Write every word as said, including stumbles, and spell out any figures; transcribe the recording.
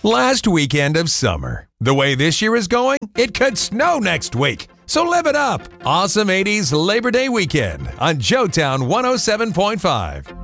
Last weekend of summer. The way this year is going, it could snow next week. So live it up. Awesome eighties Labor Day weekend on Joetown one oh seven point five.